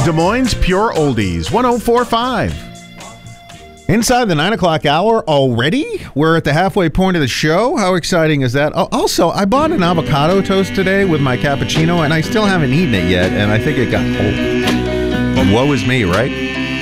Des Moines Pure Oldies, 104.5. Inside the 9 o'clock hour already? We're at the halfway point of the show. How exciting is that? Oh, also, I bought an avocado toast today with my cappuccino, and I still haven't eaten it yet, and I think it got cold. Woe is me, right?